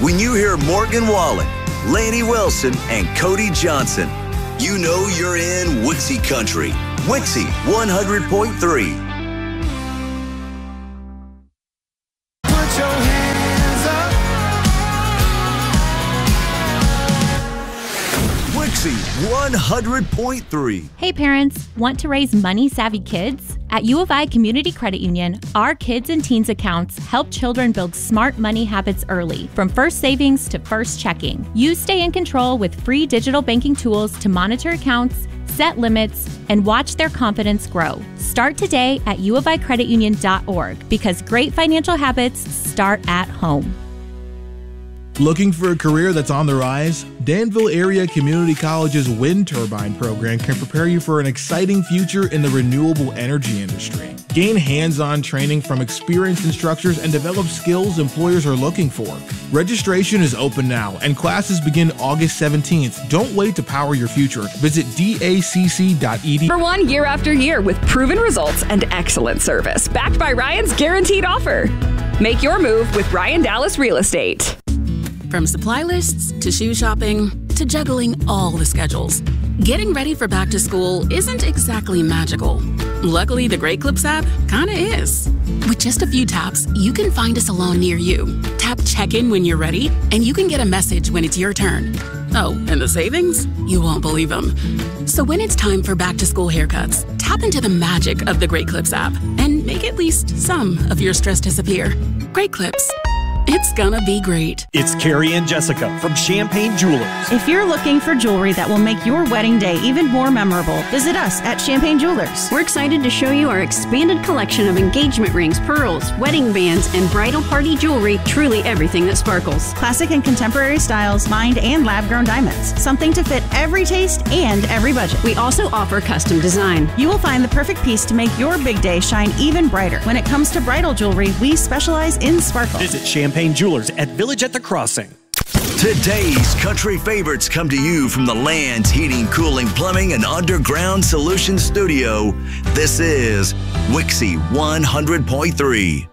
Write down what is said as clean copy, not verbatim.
When you hear Morgan Wallen, Laney Wilson, and Cody Johnson, you know you're in Wixie Country. Wixie 100.3. Wixie 100.3. Hey parents, want to raise money-savvy kids? At U of I Community Credit Union, our kids and teens accounts help children build smart money habits early, from first savings to first checking. You stay in control with free digital banking tools to monitor accounts, set limits, and watch their confidence grow. Start today at uoficreditunion.org because great financial habits start at home. Looking for a career that's on the rise? Danville Area Community College's wind turbine program can prepare you for an exciting future in the renewable energy industry. Gain hands-on training from experienced instructors and develop skills employers are looking for. Registration is open now and classes begin August 17th. Don't wait to power your future. Visit dacc.edu. For 1 year after year with proven results and excellent service, backed by Ryan's guaranteed offer. Make your move with Ryan Dallas Real Estate. From supply lists to shoe shopping to juggling all the schedules, getting ready for back to school isn't exactly magical. Luckily, the Great Clips app kinda is. With just a few taps, you can find a salon near you. Tap check-in when you're ready, and you can get a message when it's your turn. Oh, and the savings? You won't believe them. So when it's time for back to school haircuts, tap into the magic of the Great Clips app and make at least some of your stress disappear. Great Clips. It's gonna be great. It's Carrie and Jessica from Champagne Jewelers. If you're looking for jewelry that will make your wedding day even more memorable, visit us at Champagne Jewelers. We're excited to show you our expanded collection of engagement rings, pearls, wedding bands, and bridal party jewelry. Truly everything that sparkles. Classic and contemporary styles, mined and lab-grown diamonds. Something to fit every taste and every budget. We also offer custom design. You will find the perfect piece to make your big day shine even brighter. When it comes to bridal jewelry, we specialize in sparkle. Visit Champagne Jewelers at Village at the Crossing. Today's country favorites come to you from the Land's Heating, Cooling, Plumbing, and Underground Solutions Studio. This is Wixie 100.3.